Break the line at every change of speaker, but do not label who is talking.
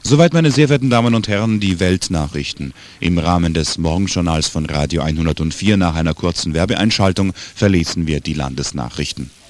Soweit, meine sehr verehrten Damen und Herren, die Weltnachrichten. Im Rahmen des Morgenjournals von Radio 104 nach einer kurzen Werbeeinschaltung verlesen wir die Landesnachrichten.